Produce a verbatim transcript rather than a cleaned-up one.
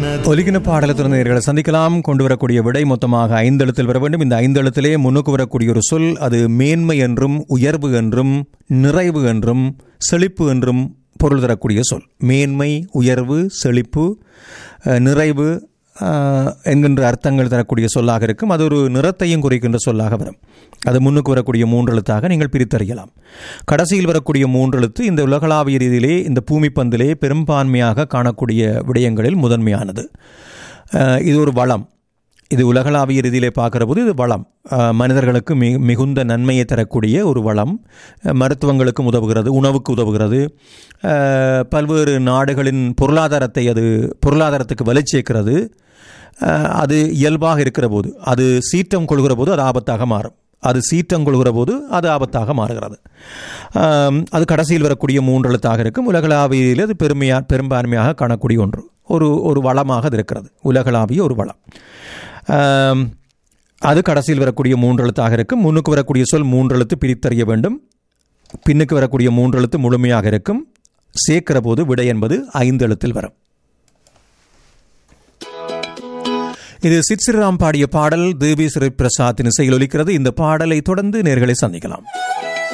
ஒலிக்கின பாடலத்திலிருந்து நேர்களை சந்திக்கலாம். கொண்டு வரக்கூடிய விடை மொத்தமாக ஐந்து எழுத்தில் வர வேண்டும். இந்த ஐந்து எழுத்திலே முன்னுக்கு வரக்கூடிய ஒரு சொல் அது மேன்மை என்றும் உயர்வு என்றும் நிறைவு என்றும் செழிப்பு என்றும் பொருள் தரக்கூடிய சொல். மேன்மை, உயர்வு, செழிப்பு, நிறைவு என்கின்ற அர்த்தங்கள் தரக்கூடிய சொல்லாக இருக்கும். அது ஒரு நிறத்தையும் குறிக்கின்ற சொல்லாக வரும். அது முன்னுக்கு வரக்கூடிய மூன்றெழுத்தாக நீங்கள் பிரித்தறியலாம். கடைசியில் வரக்கூடிய மூன்றெழுத்து இந்த உலகளாவிய ரீதியிலே இந்த பூமி பந்திலே பெரும்பான்மையாக காணக்கூடிய விடயங்களில் முதன்மையானது. இது ஒரு வளம். இது உலகளாவிய ரீதியிலே பார்க்குற போது இது வளம். மனிதர்களுக்கு மி மிகுந்த நன்மையை தரக்கூடிய ஒரு வளம். மருத்துவங்களுக்கும் உதவுகிறது, உணவுக்கு உதவுகிறது, பல்வேறு நாடுகளின் பொருளாதாரத்தை அது பொருளாதாரத்துக்கு வலி சேர்க்கிறது. அது இயல்பாக இருக்கிற போது, அது சீற்றம் கொள்கிற போது அது ஆபத்தாக மாறும். அது சீற்றம் கொள்கிற போது அது ஆபத்தாக மாறுகிறது. அது கடைசியில் வரக்கூடிய மூன்றெழுத்தாக இருக்கும். உலகளாவியில் அது பெருமையா பெரும்பான்மையாக காணக்கூடிய ஒன்று. ஒரு ஒரு வளமாக அது இருக்கிறது. உலகளாவிய ஒரு வளம். அது கடைசியில் வரக்கூடிய மூன்றெழுத்தாக இருக்கும். முன்னுக்கு வரக்கூடிய சொல் மூன்றெழுத்து பிரித்தறிய வேண்டும். பின்னுக்கு வரக்கூடிய மூன்றெழுத்து முழுமையாக இருக்கும். சேர்க்கிற போது விடை என்பது ஐந்து எழுத்தில் வரும். இது சித் ஸ்ரீராம் பாடிய பாடல். தேவி ஸ்ரீ பிரசாத்தின் இசையில் ஒலிக்கிறது. இந்த பாடலை தொடர்ந்து நேர்களை சந்திக்கலாம்.